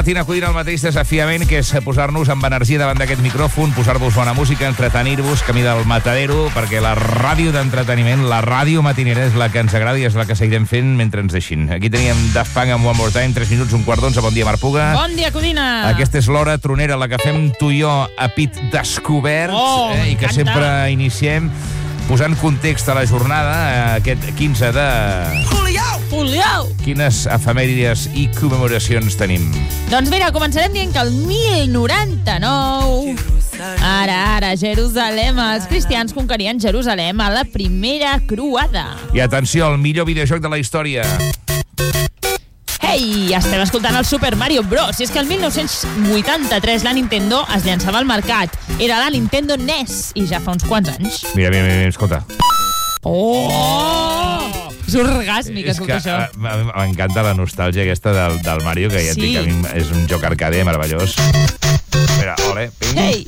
Martina Codina, el mateix desafiament, que és posar-nos amb energia davant d'aquest micròfon, posar-vos bona música, entretenir-vos, camí del matadero, perquè la ràdio d'entreteniment, la ràdio matinera, és la que ens agrada i és la que seguirem fent mentre ens deixin. Aquí teníem Daft Punk amb One More Time, 3 minuts, 1:15. Bon dia, Marc Puga. Bon dia, Codina. Aquesta és l'hora tronera, la que fem tu i jo a pit descobert, i que sempre iniciem posant context a la jornada, aquest 15 de... Juliau! Quines efemèrides i commemoracions tenim? Doncs mira, començarem dient que el 1099... Ara, Jerusalem. Els cristians conquerien Jerusalem a la primera croada. I atenció, el millor videojoc de la història. Ei, estem escoltant el Super Mario Bros. I és que el 1983 la Nintendo es llançava al mercat. Era la Nintendo NES, i ja fa uns quants anys. Mira, escolta. Oh! És orgàsmic, escolta això. M'encanta la nostàlgia aquesta del Mario, que ja et dic que a mi és un joc arcade meravellós. Espera, ole, ping. Ei!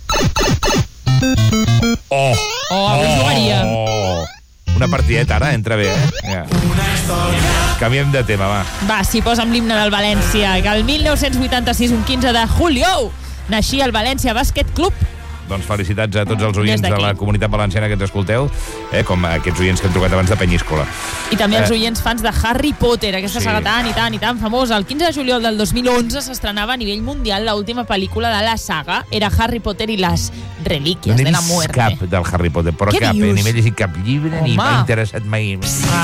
Avui jugaria. Una partideta ara, entra bé, Ja. Canviem de tema, va. Va, si posa'm l'himne del València, que el 1986, un 15 de juliol, naixia el València Bàsquet Club. Doncs felicitats a tots els oients de la comunitat valenciana que ens escolteu, com aquests oients que hem trucat abans de Penyíscola. I també els oients fans de Harry Potter, aquesta saga tan i tan famosa. El 15 de juliol del 2011 s'estrenava a nivell mundial l'última pel·lícula de la saga. Era Harry Potter i les relíquies de la muerte. No n'he vist cap del Harry Potter, però cap. Ni m'he llegit cap llibre, ni m'ha interessat mai.